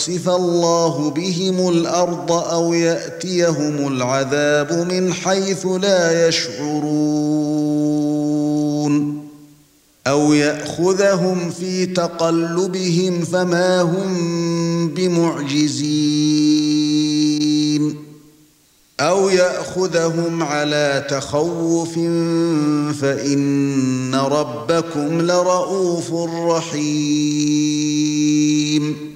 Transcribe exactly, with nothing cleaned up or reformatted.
يَخْسِفَ اللَّهُ بِهِمُ الْأَرْضَ أَوْ يَأْتِيَهُمُ الْعَذَابُ مِنْ حَيْثُ لَا يَشْعُرُونَ أَوْ يَأْخُذَهُمْ فِي تَقَلُّبِهِمْ فَمَا هُمْ بِمُعْجِزِينَ أَوْ يَأْخُذَهُمْ عَلَى تَخَوُّفٍ فَإِنَّ رَبَّكُمْ لَرَءُوفٌ رَحِيمٌ